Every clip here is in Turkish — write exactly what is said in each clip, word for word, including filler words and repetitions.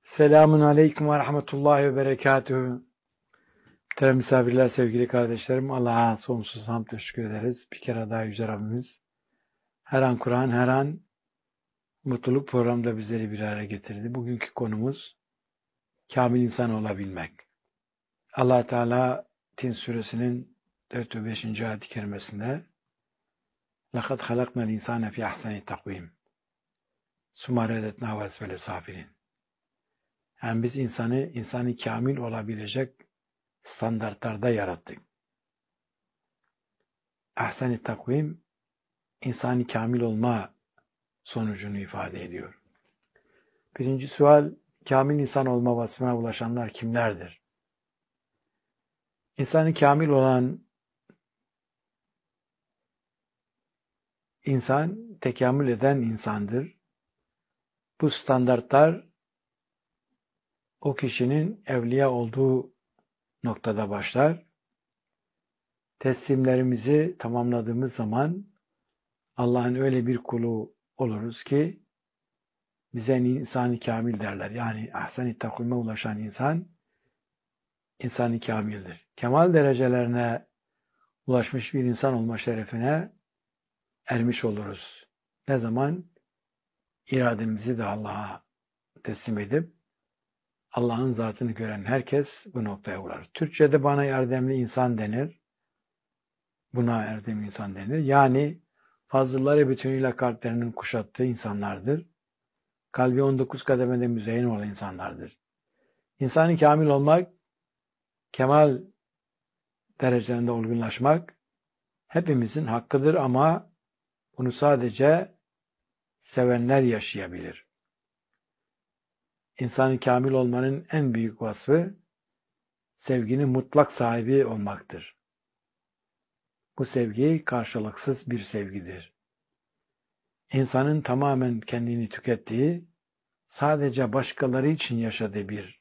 Selamun Aleyküm ve Rahmetullahi ve Berekatühü. Muhterem misafirler, sevgili kardeşlerim, Allah'a sonsuz hamd ve şükür ederiz. Bir kere daha Yüce Rabbimiz her an Kur'an, her an mutluluk programda bizleri bir araya getirdi. Bugünkü konumuz kamil insan olabilmek. Allah Teala Tin suresinin dört ve beşinci ayet-i kerimesinde لَقَدْ خَلَقْنَا الْاِنْسَانَ فِي اَحْسَنِ تَقْوِيمٍ ثُمَّ رَدَدْنَاهُ أَسْفَلَ سَافِلِينَ. Yani biz insanı, insanı kamil olabilecek standartlarda yarattık. Ahsen-i takvim, insani kamil olma sonucunu ifade ediyor. Birinci sual, kamil insan olma vasfına ulaşanlar kimlerdir? İnsanı kamil olan insan, tekamül eden insandır. Bu standartlar o kişinin evliya olduğu noktada başlar. Teslimlerimizi tamamladığımız zaman Allah'ın öyle bir kulu oluruz ki bize insan-ı kamil derler. Yani ahsen-i takvime ulaşan insan insan-ı kamildir. Kemal derecelerine ulaşmış bir insan olma şerefine ermiş oluruz. Ne zaman? İrademizi de Allah'a teslim edip Allah'ın zatını gören herkes bu noktaya uğrar. Türkçe'de bana erdemli insan denir. Buna erdemli insan denir. Yani fazılları bütünüyle kalplerinin kuşattığı insanlardır. Kalbi on dokuz kademede müzeyyen olan insanlardır. İnsan-ı kamil olmak, kemal derecelerinde olgunlaşmak hepimizin hakkıdır ama bunu sadece sevenler yaşayabilir. İnsan-ı kamil olmanın en büyük vasfı sevginin mutlak sahibi olmaktır. Bu sevgi karşılıksız bir sevgidir. İnsanın tamamen kendini tükettiği, sadece başkaları için yaşadığı bir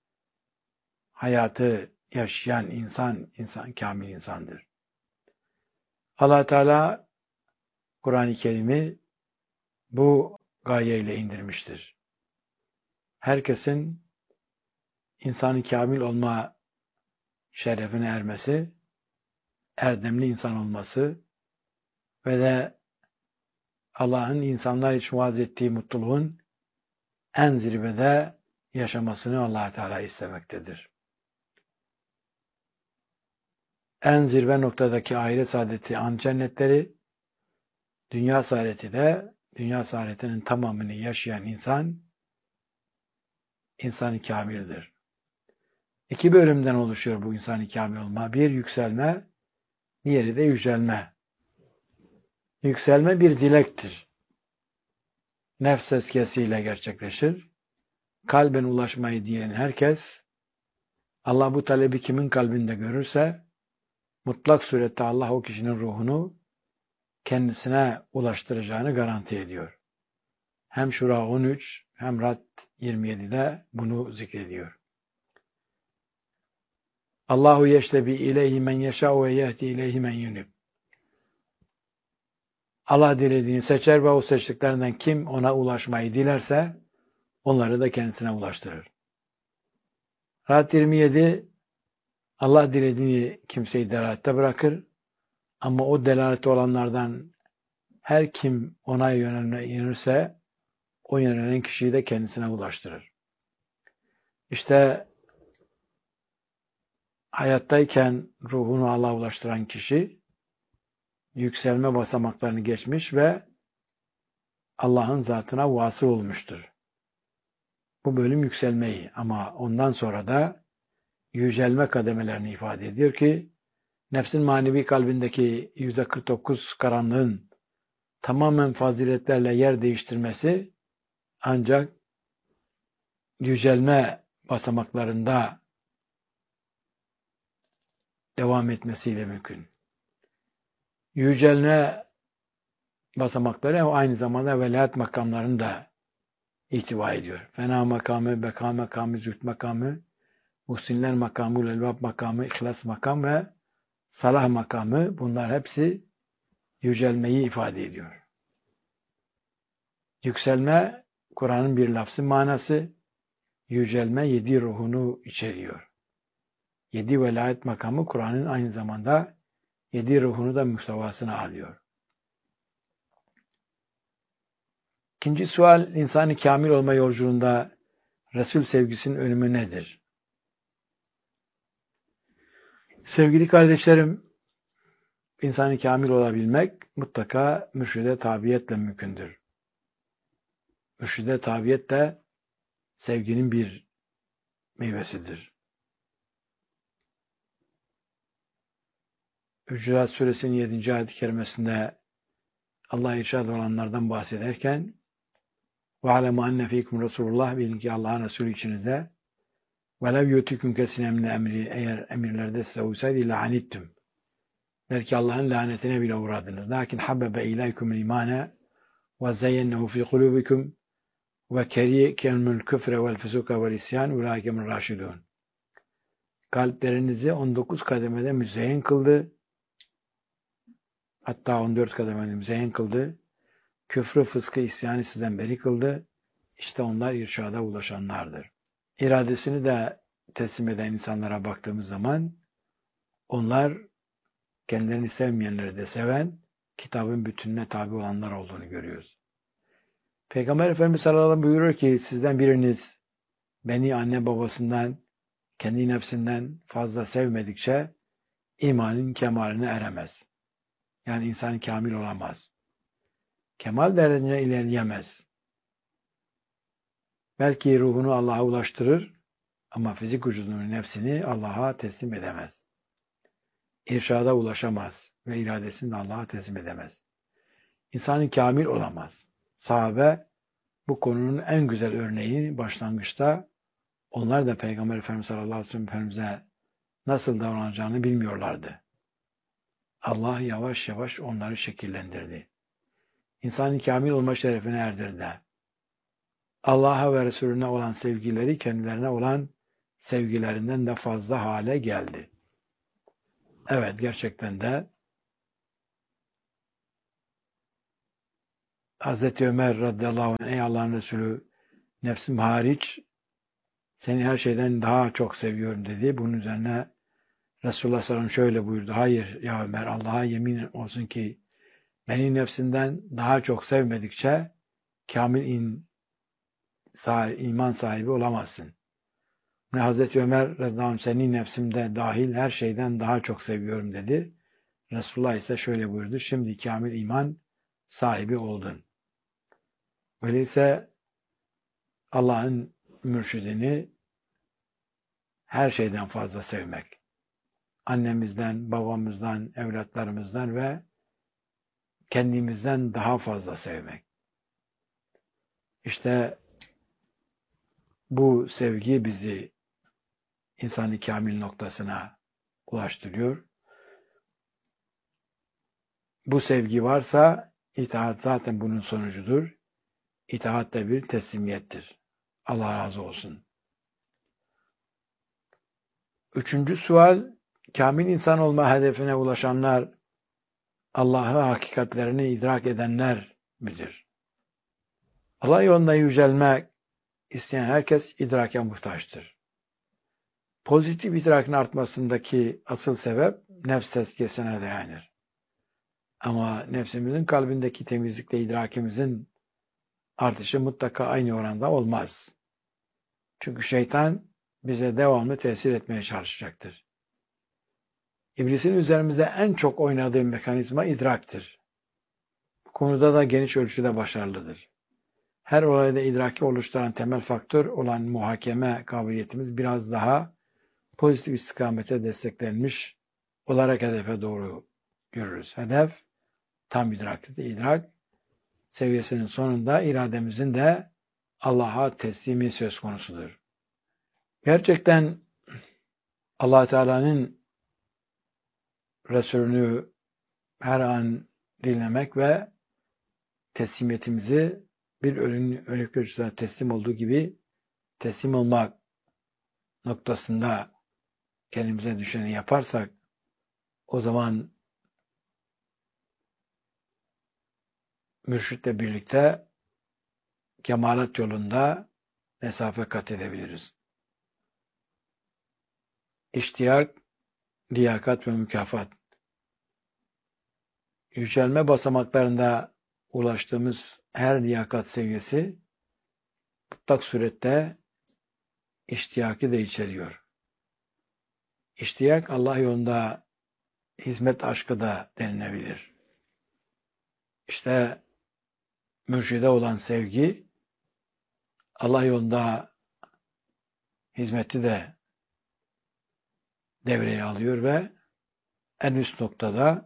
hayatı yaşayan insan, insan kamil insandır. Allah Teala Kur'an-ı Kerim'i bu gayeyle indirmiştir. Herkesin insanı kamil olma şerefine ermesi, erdemli insan olması ve de Allah'ın insanlar için vaaz ettiği mutluluğun en zirvede yaşamasını Allah Teala istemektedir. En zirve noktadaki ahiret saadeti an cennetleri, dünya saadeti de dünya saadetinin tamamını yaşayan insan, insan-ı kamildir. İki bölümden oluşuyor bu insan-ı kamil olma. Bir yükselme, diğeri de yücelme. Yükselme bir dilektir. Nefs tezkiyesiyle gerçekleşir. Kalben ulaşmayı diyen herkes, Allah bu talebi kimin kalbinde görürse, mutlak surette Allah o kişinin ruhunu kendisine ulaştıracağını garanti ediyor. Hem Şura on üç hem Rad yirmi yedi'de bunu zikrediyor. Allahu yeştebi ileyhi men yeşâ ve yehdi ileyhi men yunib. Allah dilediğini seçer ve o seçtiklerinden kim ona ulaşmayı dilerse onları da kendisine ulaştırır. Rad yirmi yedi Allah dilediğini kimseyi delalette bırakır ama o delalette olanlardan her kim ona yönelirse o yönelen kişiyi de kendisine ulaştırır. İşte hayattayken ruhunu Allah'a ulaştıran kişi yükselme basamaklarını geçmiş ve Allah'ın zatına vasıl olmuştur. Bu bölüm yükselmeyi ama ondan sonra da yücelme kademelerini ifade ediyor ki nefsin manevi kalbindeki yüzde kırk dokuz karanlığın tamamen faziletlerle yer değiştirmesi ancak yücelme basamaklarında devam etmesiyle mümkün. Yücelme basamakları aynı zamanda velayet makamlarını da ihtiva ediyor. Fena makamı, beka makamı, züht makamı, muhsinler makamı, elbab makamı, ihlas makamı ve salah makamı, bunlar hepsi yücelmeyi ifade ediyor. Yükselme, Kur'an'ın bir lafzı manası, yücelme yedi ruhunu içeriyor. Yedi velayet makamı Kur'an'ın aynı zamanda yedi ruhunu da muhtevasına alıyor. İkinci sual, insanı kamil olma yolculuğunda Resul sevgisinin önemi nedir? Sevgili kardeşlerim, insanı kamil olabilmek mutlaka mürşide tabiyetle mümkündür. Mürşide tabiyet de sevginin bir meyvesidir. Hucurat Suresinin yedinci ayet-i kerimesinde Allah irşad olanlardan bahsederken وَعَلَمُ أَنَّ ف۪يكُمْ Resulullah, bilin ki Allah'ın Resulü içinizde وَلَوْ يُؤْتِكُمْ كَسِنَ مِنْ emri, eğer emirlerde size uysaydı لَعَنِتْتُمْ, belki Allah'ın lanetine bile uğradınız. لَكِنْ حَبَّبَ اِلَيْكُمُ الْاِيمَانَ وَزَيَّنَّهُ فِي قُلُوبِكُمْ وَكَرِيكُمُ الْكُفْرَ وَالْفُسُوقَ وَالْاِسْيَانَ اُولَٰئِكَ هُمُ الرَّاشِدُونَ. Kalplerinizi on dokuz kademede müzeyyen kıldı. Hatta on dört kademede müzeyyen kıldı. Küfrü, fıskı, isyanı sizden beri kıldı. İşte onlar irşada ulaşanlardır. İradesini de teslim eden insanlara baktığımız zaman onlar kendilerini sevmeyenleri de seven, kitabın bütününe tabi olanlar olduğunu görüyoruz. Peygamber Efendimiz sallallahu aleyhi ve sellem buyuruyor ki sizden biriniz beni anne babasından, kendi nefsinden fazla sevmedikçe imanın kemaline eremez. Yani insan kamil olamaz. Kemal derecesine ilerleyemez. Belki ruhunu Allah'a ulaştırır ama fizik vücudunun nefsini Allah'a teslim edemez. İrşada ulaşamaz ve iradesini de Allah'a teslim edemez. İnsanın kamil olamaz. Sahabe bu konunun en güzel örneğini başlangıçta onlar da Peygamber Efendimiz sallallahu aleyhi ve sellem Efendimiz'e nasıl davranacağını bilmiyorlardı. Allah yavaş yavaş onları şekillendirdi. İnsanın kamil olma şerefine erdirdi. Allah'a ve Resulüne olan sevgileri kendilerine olan sevgilerinden de fazla hale geldi. Evet, gerçekten de Hazreti Ömer radıyallahu anh, ey Allah'ın Resulü, nefsim hariç seni her şeyden daha çok seviyorum dedi. Bunun üzerine Resulullah sallallahu aleyhi ve sellem şöyle buyurdu. Hayır ya Ömer, Allah'a yemin olsun ki beni nefsinden daha çok sevmedikçe kamil in, sah- iman sahibi olamazsın. Ve Hazreti Ömer radıyallahu anh, seni nefsimde dahil her şeyden daha çok seviyorum dedi. Resulullah ise şöyle buyurdu. Şimdi kamil iman sahibi oldun. Öyleyse Allah'ın mürşidini her şeyden fazla sevmek. Annemizden, babamızdan, evlatlarımızdan ve kendimizden daha fazla sevmek. İşte bu sevgi bizi insanı kamil noktasına ulaştırıyor. Bu sevgi varsa itaat zaten bunun sonucudur. İtaat da bir teslimiyettir. Allah razı olsun. Üçüncü sual, kamil insan olma hedefine ulaşanlar Allah'ı hakikatlerini idrak edenler midir? Allah yolunda yücelmek isteyen herkes idrake muhtaçtır. Pozitif idrakın artmasındaki asıl sebep nefs tezkiyesine dayanır. Ama nefsimizin kalbindeki temizlikle idrakimizin artışı mutlaka aynı oranda olmaz. Çünkü şeytan bize devamlı tesir etmeye çalışacaktır. İblisin üzerimizde en çok oynadığı mekanizma idraktır. Bu konuda da geniş ölçüde başarılıdır. Her olayda idraki oluşturan temel faktör olan muhakeme kabiliyetimiz biraz daha pozitif istikamete desteklenmiş olarak hedefe doğru görürüz. Hedef tam idraktir. İdrak seviyesinin sonunda irademizin de Allah'a teslimi söz konusudur. Gerçekten Allah Teala'nın Resulünü her an dinlemek ve teslimiyetimizi bir ölüm ölüm ölçüsüne teslim olduğu gibi teslim olmak noktasında kendimize düşeni yaparsak o zaman mürşitle birlikte kemalat yolunda mesafe kat edebiliriz. İştiyak, liyakat ve mükafat. Yücelme basamaklarında ulaştığımız her liyakat seviyesi mutlak surette iştiyakı da içeriyor. İştiyak Allah yolunda hizmet aşkı da denilebilir. İşte mürşide olan sevgi Allah yolunda hizmeti de devreye alıyor ve en üst noktada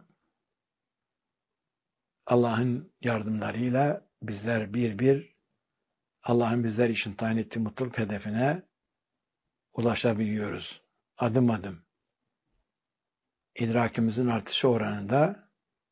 Allah'ın yardımlarıyla bizler bir bir Allah'ın bizler için tayin ettiği mutluluk hedefine ulaşabiliyoruz. Adım adım. İdrakimizin artışı oranında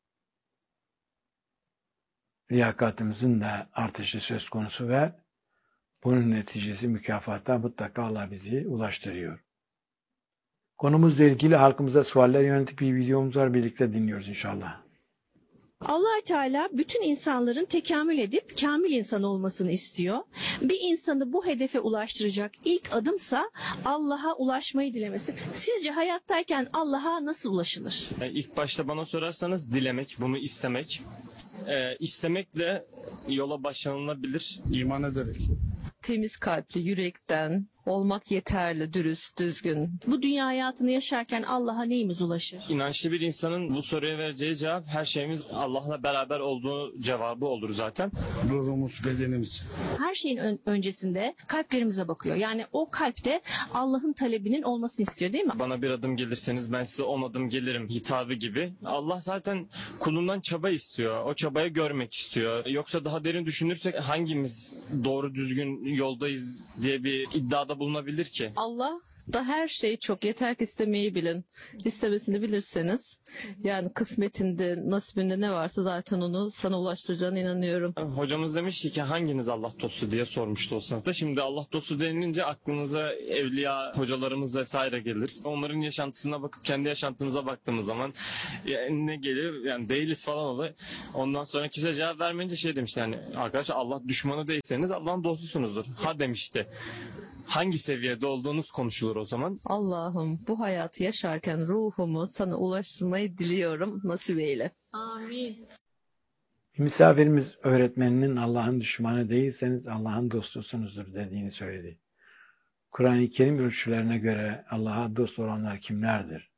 liyakatimizin de artışı söz konusu ve bunun neticesi mükafata mutlaka Allah bizi ulaştırıyor. Konumuzla ilgili halkımıza sualler yönelik bir videomuz var. Birlikte dinliyoruz inşallah. Allah Teala bütün insanların tekamül edip kamil insan olmasını istiyor. Bir insanı bu hedefe ulaştıracak ilk adımsa Allah'a ulaşmayı dilemesi. Sizce hayattayken Allah'a nasıl ulaşılır? Yani ilk başta bana sorarsanız dilemek, bunu istemek. Ee, istemekle yola başlanılabilir. İman ederek. Temiz kalpli, yürekten olmak yeterli, dürüst, düzgün. Bu dünya hayatını yaşarken Allah'a neyimiz ulaşır? İnançlı bir insanın bu soruya vereceği cevap her şeyimiz Allah'la beraber olduğu cevabı olur zaten. Ruhumuz, bedenimiz. Her şeyin ön- öncesinde kalplerimize bakıyor. Yani o kalpte Allah'ın talebinin olmasını istiyor değil mi? Bana bir adım gelirseniz ben size on adım gelirim hitabı gibi. Allah zaten kulundan çaba istiyor. O çabayı görmek istiyor. Yoksa daha derin düşünürsek hangimiz doğru düzgün yoldayız diye bir iddiada bulunabilir ki? Allah da her şey çok, yeter ki istemeyi bilin. İstemesini bilirseniz, yani kısmetinde, nasibinde ne varsa zaten onu sana ulaştıracağına inanıyorum. Hocamız demiş ki hanginiz Allah dostu diye sormuştu o sınıfta. Şimdi Allah dostu denilince aklımıza evliya hocalarımız vesaire gelir. Onların yaşantısına bakıp kendi yaşantımıza baktığımız zaman yani ne geliyor? Yani değiliz falan oluyor. Ondan sonra kimse cevap vermeyince şey demişti, yani arkadaşlar Allah düşmanı değilseniz Allah'ın dostusunuzdur. Ha demişti. Hangi seviyede olduğunuz konuşulur o zaman. Allah'ım bu hayatı yaşarken ruhumu sana ulaştırmayı diliyorum, nasip eyle. Amin. Misafirimiz öğretmeninin Allah'ın düşmanı değilseniz Allah'ın dostusunuzdur dediğini söyledi. Kur'an-ı Kerim ölçülerine göre Allah'a dost olanlar kimlerdir?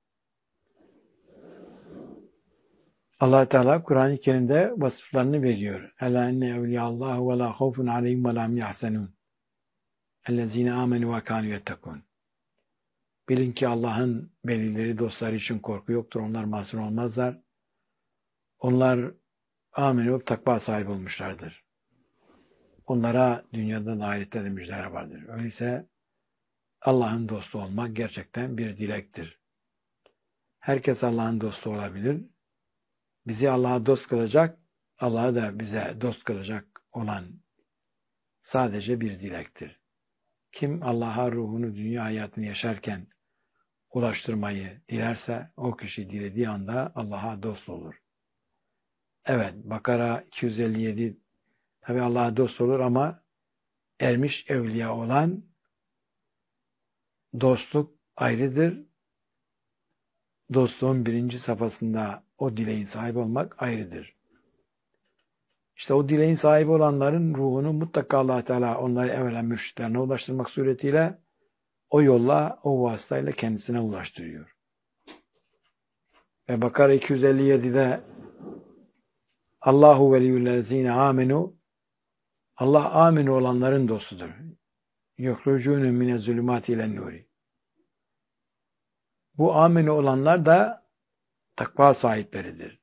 Allah Teala Kur'an-ı Kerim'de vasıflarını veriyor. Ela enne evliyallahu ve la havfun aleyhim ve la hum yahzenun. Ellezine amenu ve kanu yettekun. Bilin ki Allah'ın velileri, dostları için korku yoktur. Onlar mahzun olmazlar. Onlar amenü ve takva sahibi olmuşlardır. Onlara dünyada da ahirette de müjdeler vardır. Öyleyse Allah'ın dostu olmak gerçekten bir dilektir. Herkes Allah'ın dostu olabilir. Bizi Allah'a dost kılacak, Allah'ı da bize dost kılacak olan sadece bir dilektir. Kim Allah'a ruhunu dünya hayatını yaşarken ulaştırmayı dilerse o kişi dilediği anda Allah'a dost olur. Evet, Bakara iki yüz elli yedi tabi Allah'a dost olur ama ermiş evliya olan dostluk ayrıdır. Dostluğun birinci safhasında o dileğin sahibi olmak ayrıdır. İşte o dileğin sahibi olanların ruhunu mutlaka Allah Teala onları evvela mürşitlerine ulaştırmak suretiyle o yolla, o vasıtayla kendisine ulaştırıyor. Ve Bakara iki yüz elli yedide Allahu veliyyüllezine amenu, Allah amenu olanların dostudur. Yuhrucûnü mine zulümâti ilen nûri. Bu amenu olanlar da takva sahipleridir.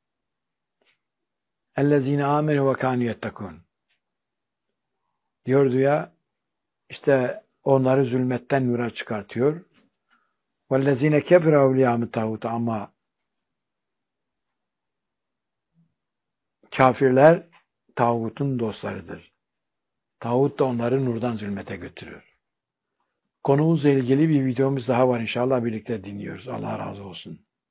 Ellezine amenu ve kânû yettekûn. Diyordu ya, işte onları zulmetten nura çıkartıyor. Vellezine kefere evliyâ tağut, ama kafirler tağutun dostlarıdır. Tağut da onları nurdan zulmete götürüyor. Konumuzla ilgili bir videomuz daha var, inşallah birlikte dinliyoruz. Allah razı olsun.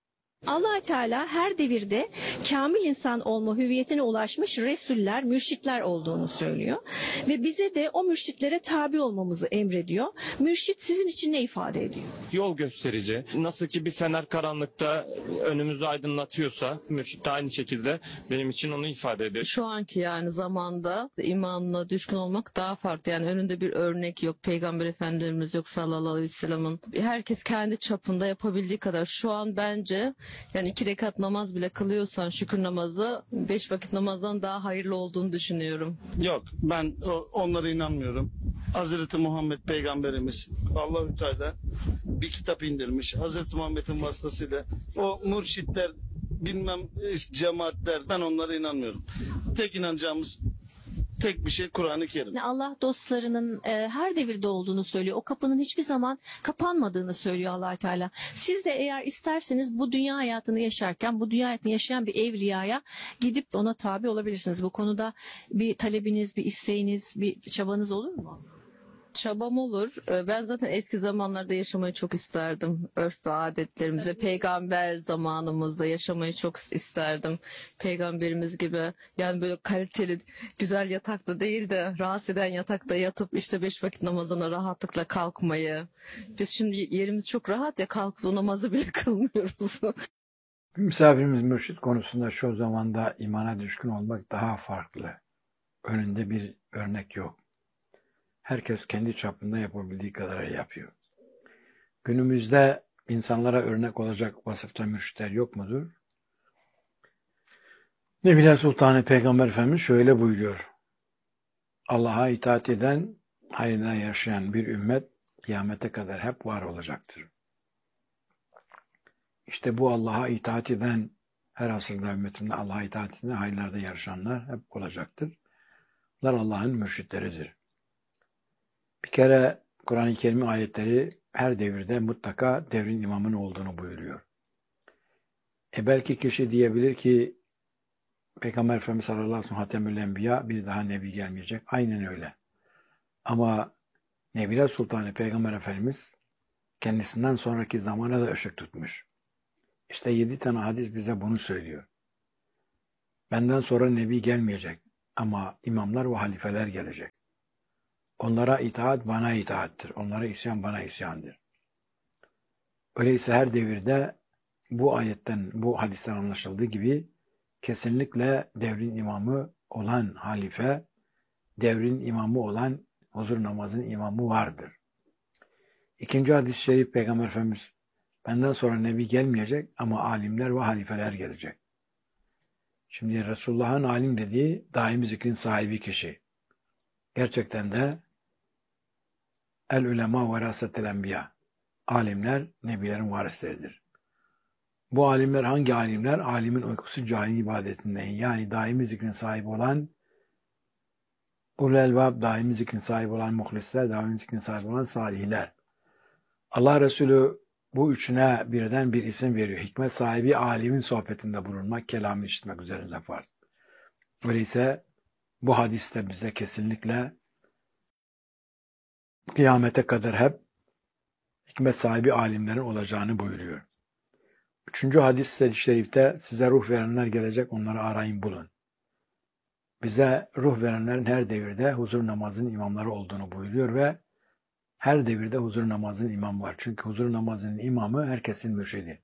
Allah Teala her devirde kamil insan olma hüviyetine ulaşmış resuller, mürşitler olduğunu söylüyor. Ve bize de o mürşitlere tabi olmamızı emrediyor. Mürşit sizin için ne ifade ediyor? Yol gösterici. Nasıl ki bir fener karanlıkta önümüzü aydınlatıyorsa, mürşit de aynı şekilde benim için onu ifade ediyor. Şu anki yani zamanda imanına düşkün olmak daha farklı. Yani önünde bir örnek yok. Peygamber Efendimiz yok sallallahu aleyhi ve sellem'in. Herkes kendi çapında yapabildiği kadar. Şu an bence yani iki rekat namaz bile kılıyorsan şükür namazı beş vakit namazdan daha hayırlı olduğunu düşünüyorum. Yok, ben o- onlara inanmıyorum. Hazreti Muhammed Peygamberimiz Allah-u Teala bir kitap indirmiş. Hazreti Muhammed'in vasıtasıyla o mürşitler, bilmem cemaatler, ben onlara inanmıyorum. Tek inanacağımız tek bir şey Kur'an-ı Kerim. Yani Allah dostlarının e, her devirde olduğunu söylüyor. O kapının hiçbir zaman kapanmadığını söylüyor Allah Teala. Siz de eğer isterseniz bu dünya hayatını yaşarken, bu dünya hayatını yaşayan bir evliyaya gidip ona tabi olabilirsiniz. Bu konuda bir talebiniz, bir isteğiniz, bir çabanız olur mu? Çabam olur. Ee, Ben zaten eski zamanlarda yaşamayı çok isterdim. Örf ve adetlerimize, peygamber zamanımızda yaşamayı çok isterdim. Peygamberimiz gibi yani böyle kaliteli, güzel yatakta değil de rahatsız eden yatakta yatıp işte beş vakit namazına rahatlıkla kalkmayı. Biz şimdi yerimiz çok rahat ya, kalkıp o namazı bile kılmıyoruz. Misafirimiz mürşit konusunda şu zamanda imana düşkün olmak daha farklı. Önünde bir örnek yok. Herkes kendi çapında yapabildiği kadar yapıyor. Günümüzde insanlara örnek olacak vasıfta mürşitler yok mudur? Nebiler Sultanı Peygamber Efendimiz şöyle buyuruyor. Allah'a itaat eden, hayırdan yaşayan bir ümmet kıyamete kadar hep var olacaktır. İşte bu Allah'a itaat eden, her asırda ümmetimde Allah'a itaat eden, hayırlarda yarışanlar hep olacaktır. Bunlar Allah'ın mürşitleridir. Bir kere Kur'an-ı Kerim ayetleri her devirde mutlaka devrin imamının olduğunu buyuruyor. E belki kişi diyebilir ki Peygamber Efendimiz sallallahu aleyhi ve sellem Hatemül Enbiya, bir daha nebi gelmeyecek. Aynen öyle. Ama Nebiler Sultanı Peygamber Efendimiz kendisinden sonraki zamana da ışık tutmuş. İşte yedi tane hadis bize bunu söylüyor. Benden sonra nebi gelmeyecek ama imamlar ve halifeler gelecek. Onlara itaat bana itaattir. Onlara isyan bana isyandır. Öyleyse her devirde bu ayetten, bu hadisten anlaşıldığı gibi kesinlikle devrin imamı olan halife, devrin imamı olan huzur namazın imamı vardır. İkinci hadis-i şerif Peygamber Efendimiz benden sonra nebi gelmeyecek ama alimler ve halifeler gelecek. Şimdi Resulullah'ın alim dediği daimi zikrin sahibi kişi. Gerçekten de el ulema verasetel enbiya. Alimler nebilerin varisleridir. Bu alimler hangi alimler? Alimin uykusu cahil ibadetinden, yani daimi zikrin sahibi olan ulul elbab, daimi zikrin sahibi olan muhlisler, daimi zikrin sahibi olan salihler. Allah Resulü bu üçüne birden bir isim veriyor. Hikmet sahibi alimin sohbetinde bulunmak, kelamı işitmek üzerinde farz. Öyleyse bu hadiste bize kesinlikle kıyamete kadar hep hikmet sahibi alimlerin olacağını buyuruyor. Üçüncü hadis-i şerifte size ruh verenler gelecek, onları arayın bulun. Bize ruh verenlerin her devirde huzur namazının imamları olduğunu buyuruyor ve her devirde huzur namazının imamı var. Çünkü huzur namazının imamı herkesin mürşidi.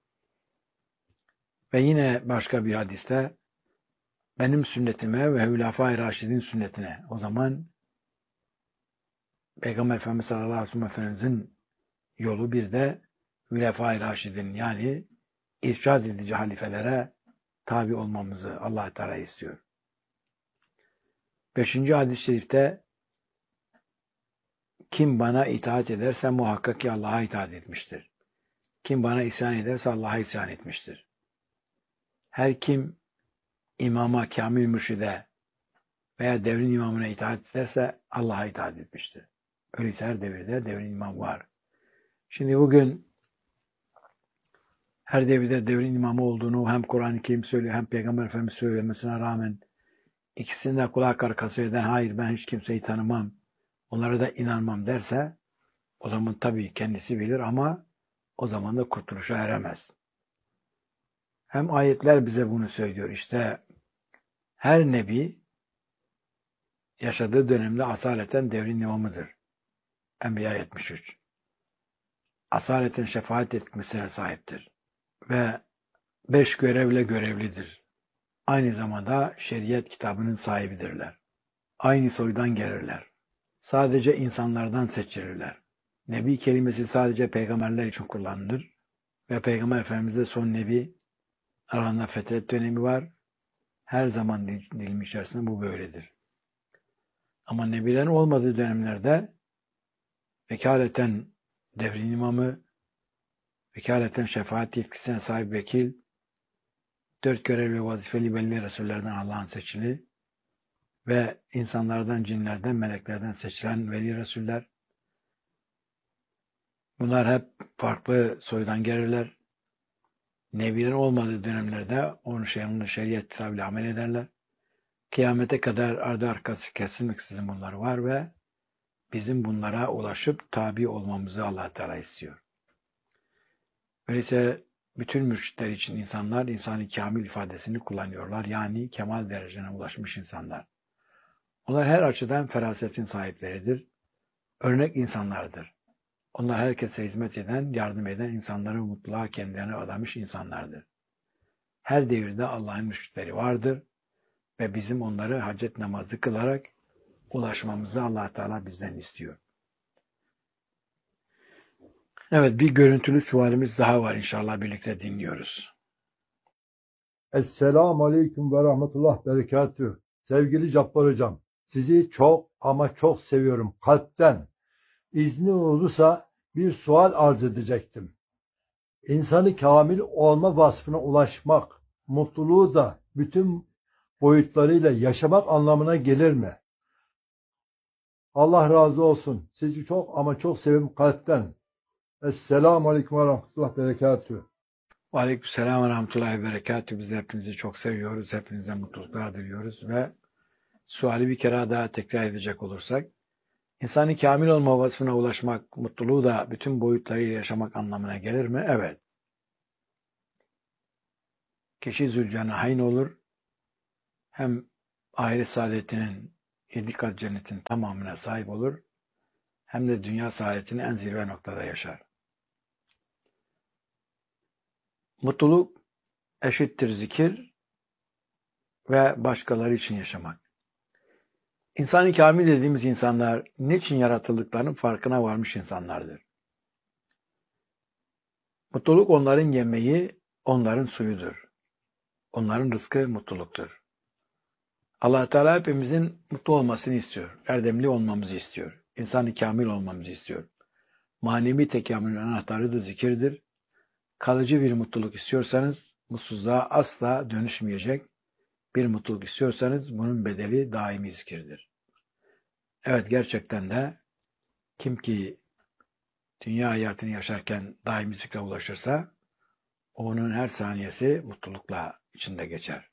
Ve yine başka bir hadiste benim sünnetime ve Hülafai Raşid'in sünnetine, o zaman Peygamber Efendimiz sallallahu aleyhi ve sellem Efendimizin yolu, bir de Hülafai Raşid'in, yani irşad edici halifelere tabi olmamızı Allah Teala istiyor. Beşinci hadis-i şerifte kim bana itaat ederse muhakkak ki Allah'a itaat etmiştir. Kim bana isyan ederse Allah'a isyan etmiştir. Her kim imama, kamil mürşide veya devrin imamına itaat ederse Allah'a itaat etmiştir. Öyleyse her devirde devrin imam var. Şimdi bugün her devirde devrin imamı olduğunu hem Kur'an-ı Kerim söylüyor hem Peygamber Efendimiz söylemesine rağmen ikisini de kulak arkası eden, hayır ben hiç kimseyi tanımam, onlara da inanmam derse, o zaman tabii kendisi bilir ama o zaman da kurtuluşa eremez. Hem ayetler bize bunu söylüyor. İşte her nebi yaşadığı dönemde asaleten devrin imamıdır. Enbiya yetmiş üç. Asaleten şefaat etmesine sahiptir. Ve beş görevle görevlidir. Aynı zamanda şeriat kitabının sahibidirler. Aynı soydan gelirler. Sadece insanlardan seçilirler. Nebi kelimesi sadece peygamberler için kullanılır. Ve Peygamber Efendimiz de son nebi, aralarında fetret dönemi var. Her zaman dilimi içerisinde bu böyledir. Ama nebilerin olmadığı dönemlerde vekaleten devrin imamı, vekaleten şefaat yetkisine sahip vekil, dört görevli vazifeli belli Resullerden Allah'ın seçili ve insanlardan, cinlerden, meleklerden seçilen veli Resuller. Bunlar hep farklı soydan gelirler. Nebilerin olmadığı dönemlerde onun şeyinin şeriat kitabıyla amel ederler. Kıyamete kadar ardı arkası kesilmeksizin bunlar var ve bizim bunlara ulaşıp tabi olmamızı Allah Teala istiyor. Öyleyse bütün mürşitler için insanlar insani kamil ifadesini kullanıyorlar. Yani kemal derecesine ulaşmış insanlar. Onlar her açıdan ferasetin sahipleridir. Örnek insanlardır. Onlar herkese hizmet eden, yardım eden, insanları mutluluğa kendilerine adamış insanlardır. Her devirde Allah'ın mürşitleri vardır ve bizim onları hacet namazı kılarak ulaşmamızı Allah Teala bizden istiyor. Evet, bir görüntülü sualimiz daha var, inşallah birlikte dinliyoruz. Esselamu Aleyküm ve Rahmetullah Berekatüh. Sevgili Cabbar Hocam, sizi çok ama çok seviyorum kalpten. İzni olursa bir sual arz edecektim. İnsanı kamil olma vasfına ulaşmak, mutluluğu da bütün boyutlarıyla yaşamak anlamına gelir mi? Allah razı olsun. Sizi çok ama çok seviyorum kalpten. Esselamu Aleyküm ve Rahmetullah Berekatüh. Aleykümselam ve Rahmetullahi ve Berekatüh. Biz hepinizi çok seviyoruz. Hepinize mutluluklar diliyoruz ve suali bir kere daha tekrar edecek olursak, İnsani kamil olma vasfına ulaşmak, mutluluğu da bütün boyutlarıyla yaşamak anlamına gelir mi? Evet. Kişi Zülcenahayn olur, hem ahiret saadetinin yedi kat cennetin tamamına sahip olur, hem de dünya saadetini en zirve noktada yaşar. Mutluluk eşittir zikir ve başkaları için yaşamak. İnsani kamil dediğimiz insanlar niçin yaratıldıklarının farkına varmış insanlardır. Mutluluk onların yemeği, onların suyudur. Onların rızkı mutluluktur. Allah Teala hepimizin mutlu olmasını istiyor. Erdemli olmamızı istiyor. İnsani kamil olmamızı istiyor. Manevi tekamülün anahtarı da zikirdir. Kalıcı bir mutluluk istiyorsanız, mutsuzluğa asla dönüşmeyecek bir mutluluk istiyorsanız bunun bedeli daimi zikirdir. Evet, gerçekten de kim ki dünya hayatını yaşarken daimi zikre ulaşırsa onun her saniyesi mutlulukla içinde geçer.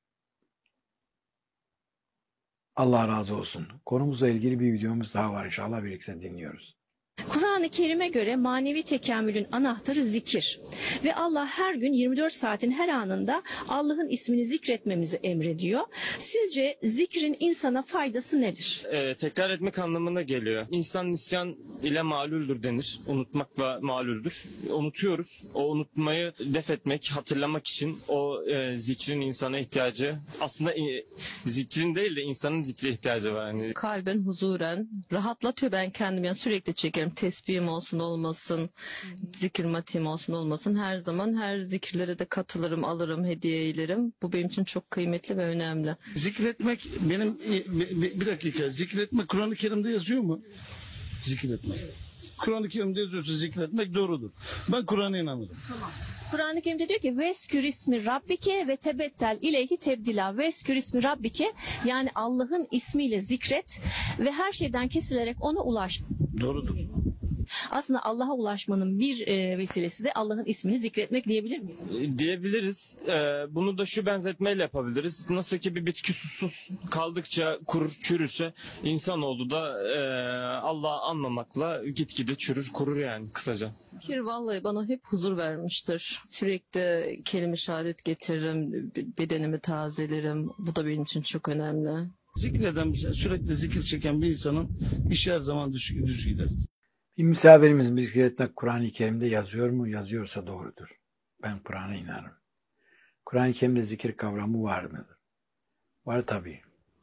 Allah razı olsun. Konumuzla ilgili bir videomuz daha var, inşallah birlikte dinliyoruz. Kur'an-ı Kerim'e göre manevi tekamülün anahtarı zikir. Ve Allah her gün yirmi dört saatin her anında Allah'ın ismini zikretmemizi emrediyor. Sizce zikrin insana faydası nedir? Ee, tekrar etmek anlamına geliyor. İnsan nisyan ile malüldür denir. Unutmakla malüldür. Unutuyoruz. O unutmayı def etmek, hatırlamak için o e, zikrin insana ihtiyacı. Aslında e, zikrin değil de insanın zikre ihtiyacı var. Yani Kalben huzuren rahatlatıyor, ben kendim yani sürekli çekerim. Tesbihim olsun olmasın, zikir matiğim olsun olmasın, her zaman her zikirlere de katılırım, alırım, hediye eylerim. Bu benim için çok kıymetli ve önemli. Zikretmek benim bir, bir dakika zikretmek Kur'an-ı Kerim'de yazıyor mu? Zikretmek. Kur'an-ı Kerim'de yazıyorsa zikretmek doğrudur. Ben Kur'an'a inanırım. Kur'an-ı Kerim'de diyor ki veskür ismi rabbike ve tebettel ileyhi tebdila. Veskür ismi rabbike, yani Allah'ın ismiyle zikret ve her şeyden kesilerek ona ulaş. Doğrudur. Aslında Allah'a ulaşmanın bir e, vesilesi de Allah'ın ismini zikretmek diyebilir miyiz? E, Diyebiliriz. Ee, bunu da şu benzetmeyle yapabiliriz. Nasıl ki bir bitki susuz kaldıkça kurur, çürürse insanoğlu da e, Allah'ı anmamakla gitgide çürür, kurur yani kısaca. Zikir vallahi bana hep huzur vermiştir. Sürekli kelime şehadet getiririm, bedenimi tazelerim. Bu da benim için çok önemli. Zikreden, sürekli zikir çeken bir insanın işi her zaman düş, düz gider. Bir misafirimiz zikretmek Kur'an-ı Kerim'de yazıyor mu? Yazıyorsa doğrudur. Ben Kur'an'a inanırım. Kur'an-ı Kerim'de zikir kavramı var mıdır? Var tabii.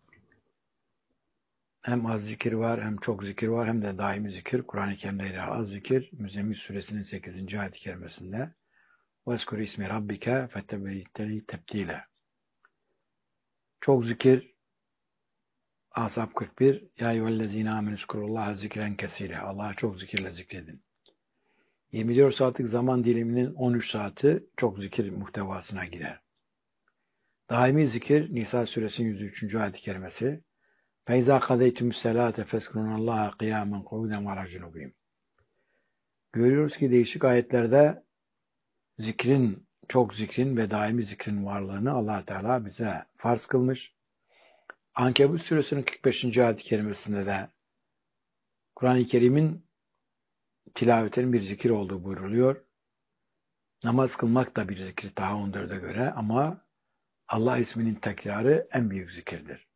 Hem az zikir var, hem çok zikir var, hem de daimi zikir. Kur'an-ı Kerim'de az zikir, Müzzemmil Suresinin sekizinci ayet-i kerimesinde وَاسْكُرْ ismi rabbike فَتَبَيْتَلِي tebdile. Çok zikir, Ashab kırk bir, Ya eyyühellezine amenü zkurullaha zikren kesire. Allah'a çok zikirle zikredin. yirmi dört saatlik zaman diliminin on üç saati çok zikir muhtevasına girer. Daimi zikir, Nisa suresinin yüz üçüncü ayet-i kerimesi, فَاِذَا قَدَيْتُمُ السَّلَاةَ فَاسْكُرُونَ اللّٰهَ قِيَامًا قُعُودًا وَعَلَى جُنُوبِهِمْ. Görüyoruz ki değişik ayetlerde zikrin, çok zikrin ve daimi zikrin varlığını Allah Teala bize farz kılmış. Ankebut suresinin kırk beşinci ayet-i kerimesinde de Kur'an-ı Kerim'in tilavetinin bir zikir olduğu buyruluyor. Namaz kılmak da bir zikir Taha on dörde göre ama Allah isminin tekrarı en büyük zikirdir.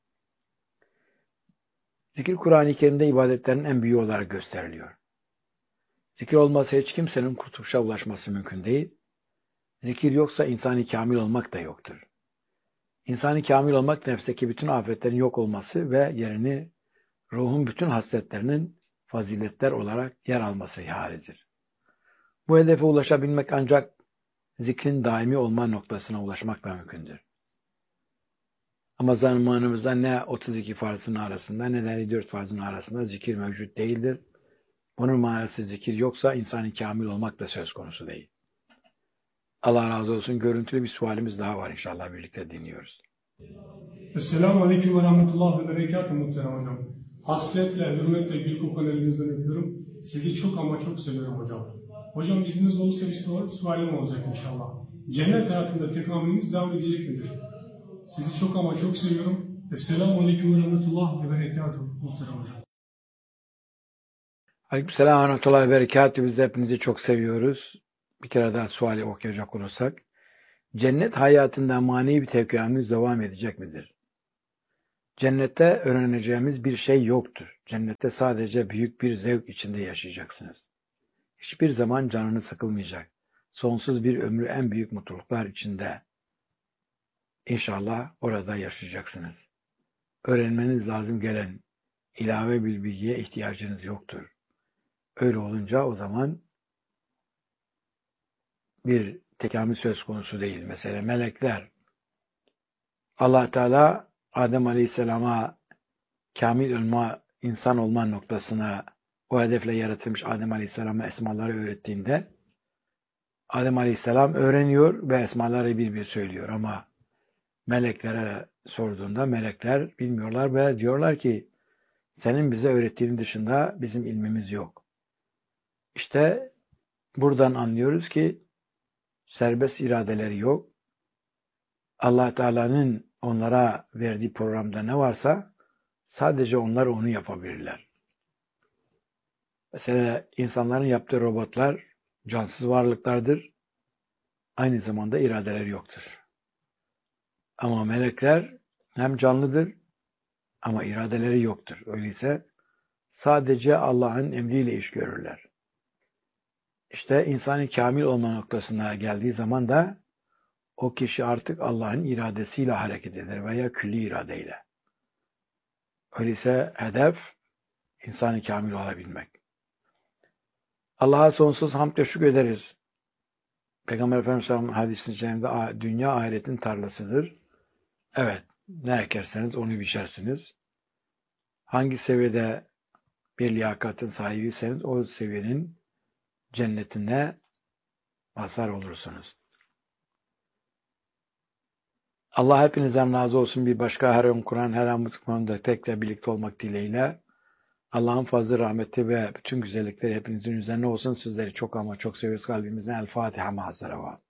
Zikir Kur'an-ı Kerim'de ibadetlerin en büyüğü olarak gösteriliyor. Zikir olmazsa hiç kimsenin kurtuluşa ulaşması mümkün değil. Zikir yoksa insani kamil olmak da yoktur. İnsani kamil olmak nefsteki bütün afetlerin yok olması ve yerini ruhun bütün hasletlerinin faziletler olarak yer alması halidir. Bu hedefe ulaşabilmek ancak zikrin daimi olma noktasına ulaşmakla mümkündür. Ama zamanımızda ne otuz iki farzın arasında ne de elli dört farzın arasında zikir mevcut değildir. Bunun manası zikir yoksa insani kamil olmak da söz konusu değil. Allah razı olsun. Görüntülü bir sualimiz daha var inşallah birlikte dinliyoruz. Esselamu Aleyküm ve Rahmetullah ve Berekatuhu muhterem hocam. Hasretle, hürmetle, gül kokan elinizden öpüyorum. Sizi çok ama çok seviyorum hocam. Hocam izniniz olursa bir sual, sualim olacak inşallah. Cennet hayatında tekamülümüz devam edecek midir? Sizi çok ama çok seviyorum. Esselamu Aleyküm ve Rahmetullah ve Berekatuhu muhterem hocam. Aleykümselam ve rahmetullahi ve berekatuhu. Biz de hepinizi çok seviyoruz. Bir kere daha suali okuyacak olursak. Cennet hayatında manevi bir tekamülümüz devam edecek midir? Cennette öğreneceğimiz bir şey yoktur. Cennette sadece büyük bir zevk içinde yaşayacaksınız. Hiçbir zaman canınız sıkılmayacak. Sonsuz bir ömrü en büyük mutluluklar içinde. İnşallah orada yaşayacaksınız. Öğrenmeniz lazım gelen ilave bir bilgiye ihtiyacınız yoktur. Öyle olunca o zaman bir tekamül söz konusu değil. Mesela melekler, Allah Teala Adem Aleyhisselam'a kamil olma, insan olma noktasına o hedefle yaratılmış Adem Aleyhisselam'a esmaları öğrettiğinde Adem Aleyhisselam öğreniyor ve esmaları bir bir söylüyor ama meleklere sorduğunda melekler bilmiyorlar ve diyorlar ki senin bize öğrettiğin dışında bizim ilmimiz yok. İşte buradan anlıyoruz ki serbest iradeleri yok. Allah Teala'nın onlara verdiği programda ne varsa sadece onlar onu yapabilirler. Mesela insanların yaptığı robotlar cansız varlıklardır. Aynı zamanda iradeleri yoktur. Ama melekler hem canlıdır ama iradeleri yoktur. Öyleyse sadece Allah'ın emriyle iş görürler. İşte insani kamil olma noktasına geldiği zaman da o kişi artık Allah'ın iradesiyle hareket eder veya külli iradeyle. Öyleyse hedef insani kamil olabilmek. Allah'a sonsuz hamd ve şükür ederiz. Peygamber Efendimiz sallallahu aleyhi ve sellem hadisinde dünya ahiretin tarlasıdır. Evet, ne ekerseniz onu biçersiniz. Hangi seviyede bir liyakatın sahibiyseniz o seviyenin cennetine mazhar olursunuz. Allah hepinizden razı olsun. Bir başka her an Kur'an, her an bu konuda tekrar birlikte olmak dileğiyle. Allah'ın fazlı rahmeti ve bütün güzellikleri hepinizin üzerine olsun. Sizleri çok ama çok seviyoruz kalbimizden. El Fatiha ma'as-salavat.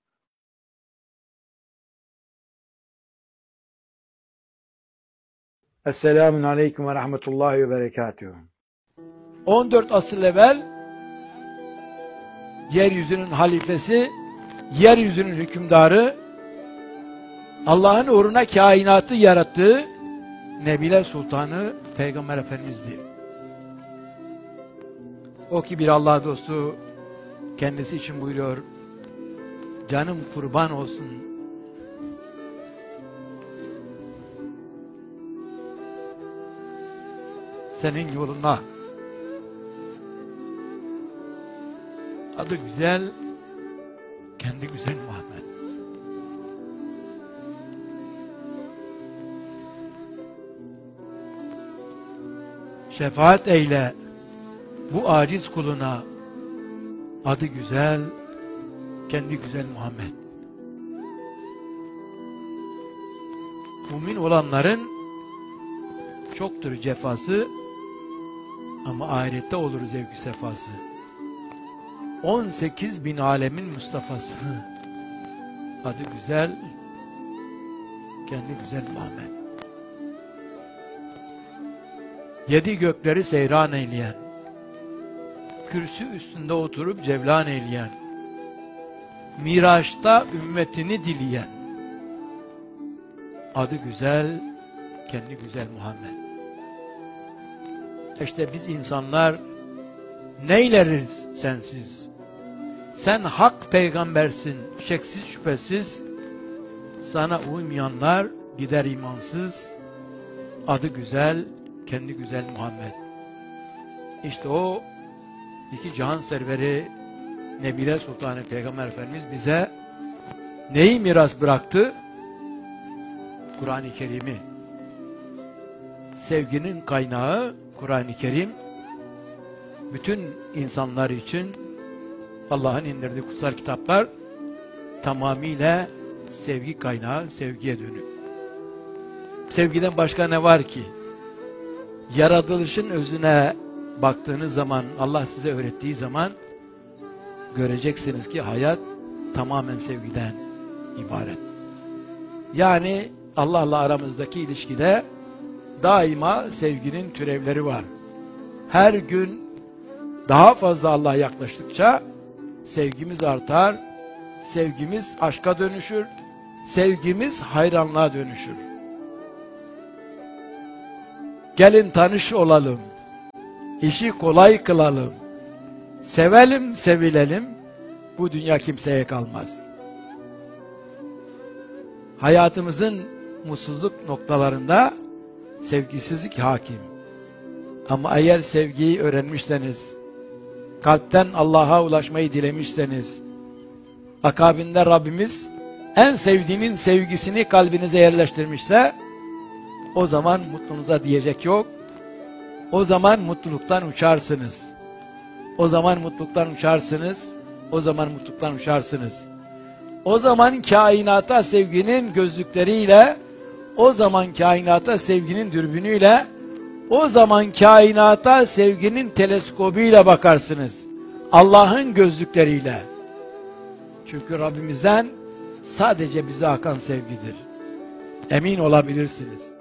Esselamun aleyküm ve rahmetullahi ve berekatuhu. on dört asır evvel yeryüzünün halifesi, yeryüzünün hükümdarı, Allah'ın uğruna kainatı yarattığı Nebiler Sultanı Peygamber Efendimiz'di. O ki bir Allah dostu kendisi için buyuruyor, canım kurban olsun senin yoluna. Adı güzel, kendi güzel Muhammed. Şefaat eyle bu aciz kuluna. Adı güzel, kendi güzel Muhammed. Mümin olanların çoktur cefası ama ahirette olur zevk-i sefası. on sekiz bin alemin Mustafa'sı. Adı güzel, kendi güzel Muhammed. Yedi gökleri seyran eyleyen, kürsü üstünde oturup cevlan eyleyen, Miraç'ta ümmetini dileyen, adı güzel, kendi güzel Muhammed. İşte biz insanlar neyleriz sensiz? Sen hak peygambersin, şeksiz şüphesiz. Sana uymayanlar gider imansız. Adı güzel, kendi güzel Muhammed. İşte o iki cihan serveri Nebiler Sultanı Peygamber Efendimiz bize neyi miras bıraktı? Kur'an-ı Kerim'i. Sevginin kaynağı Kur'an-ı Kerim. Bütün insanlar için Allah'ın indirdiği kutsal kitaplar tamamıyla sevgi kaynağı, sevgiye dönük. Sevgiden başka ne var ki? Yaratılışın özüne baktığınız zaman, Allah size öğrettiği zaman göreceksiniz ki hayat tamamen sevgiden ibaret. Yani Allah'la aramızdaki ilişkide daima sevginin türevleri var. Her gün daha fazla Allah'a yaklaştıkça sevgimiz artar, sevgimiz aşka dönüşür, sevgimiz hayranlığa dönüşür. Gelin tanış olalım, işi kolay kılalım, sevelim sevilelim, bu dünya kimseye kalmaz. Hayatımızın mutsuzluk noktalarında sevgisizlik hakim. Ama eğer sevgiyi öğrenmişseniz, kalpten Allah'a ulaşmayı dilemişseniz, akabinde Rabbimiz en sevdiğinin sevgisini kalbinize yerleştirmişse, o zaman mutluluğunuza diyecek yok. O zaman mutluluktan uçarsınız. O zaman mutluluktan uçarsınız. O zaman mutluluktan uçarsınız. O zaman kainata sevginin gözlükleriyle, o zaman kainata sevginin dürbünüyle, o zaman kainata sevginin teleskobuyla bakarsınız. Allah'ın gözlükleriyle. Çünkü Rabbimizden sadece bize akan sevgidir. Emin olabilirsiniz.